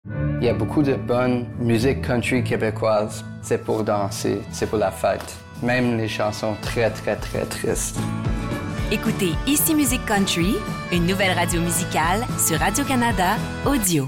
Il y a beaucoup de bonne musique country québécoise. C'est pour danser, c'est pour la fête. Même les chansons très, très, très tristes. Écoutez Ici Musique Country, une nouvelle radio musicale sur Radio-Canada Audio.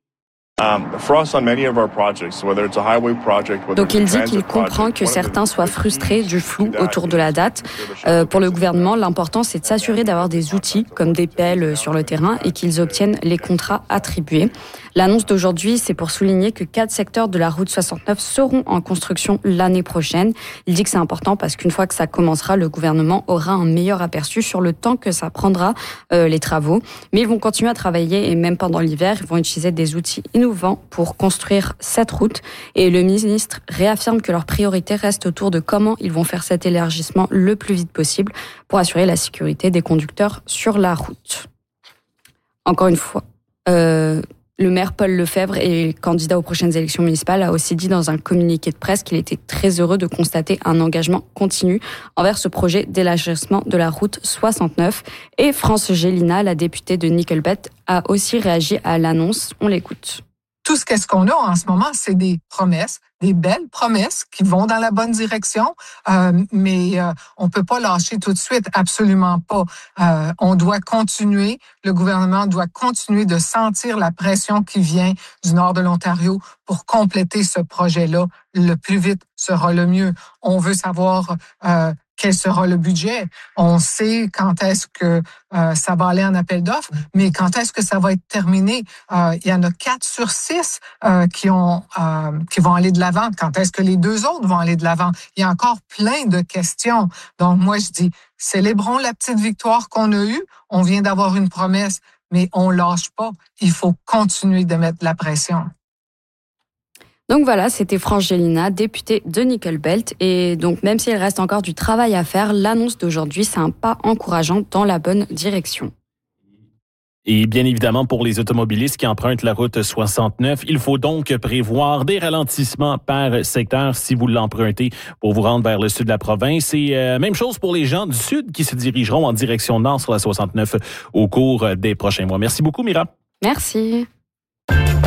Donc il dit qu'il comprend que certains soient frustrés du flou autour de la date. Pour le gouvernement, l'important c'est de s'assurer d'avoir des outils comme des pelles sur le terrain et qu'ils obtiennent les contrats attribués. L'annonce d'aujourd'hui, c'est pour souligner que 4 secteurs de la route 69 seront en construction l'année prochaine. Il dit que c'est important parce qu'une fois que ça commencera, le gouvernement aura un meilleur aperçu sur le temps que ça prendra les travaux. Mais ils vont continuer à travailler et même pendant l'hiver, ils vont utiliser des outils innovants pour construire cette route. Et le ministre réaffirme que leur priorité reste autour de comment ils vont faire cet élargissement le plus vite possible pour assurer la sécurité des conducteurs sur la route. Encore une fois, le maire Paul Lefebvre est candidat aux prochaines élections municipales, a aussi dit dans un communiqué de presse qu'il était très heureux de constater un engagement continu envers ce projet d'élargissement de la route 69. Et France Gélina, la députée de Nickel Belt, a aussi réagi à l'annonce. On l'écoute. Tout ce qu'on a en ce moment, c'est des promesses, des belles promesses qui vont dans la bonne direction, mais on peut pas lâcher tout de suite, absolument pas. On doit continuer, le gouvernement doit continuer de sentir la pression qui vient du nord de l'Ontario pour compléter ce projet-là. Le plus vite sera le mieux. On veut savoir quel sera le budget. On sait quand est-ce que ça va aller en appel d'offres, mais quand est-ce que ça va être terminé? Il y en a 4 sur 6 qui vont aller de l'avant. Quand est-ce que les 2 autres vont aller de l'avant? Il y a encore plein de questions. Donc, moi, je dis, célébrons la petite victoire qu'on a eue. On vient d'avoir une promesse, mais on lâche pas. Il faut continuer de mettre la pression. Donc voilà, c'était France Gélina, députée de Nickel Belt. Et donc même s'il reste encore du travail à faire, l'annonce d'aujourd'hui, c'est un pas encourageant dans la bonne direction. Et bien évidemment, pour les automobilistes qui empruntent la route 69, il faut donc prévoir des ralentissements par secteur si vous l'empruntez pour vous rendre vers le sud de la province. Et même chose pour les gens du sud qui se dirigeront en direction nord sur la 69 au cours des prochains mois. Merci beaucoup, Mira. Merci.